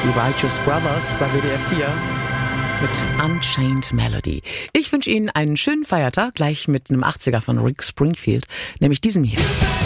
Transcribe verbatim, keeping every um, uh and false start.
Die Righteous Brothers bei W D R vier mit Unchained Melody. Ich wünsche Ihnen einen schönen Feiertag, gleich mit einem achtziger von Rick Springfield, nämlich diesen hier.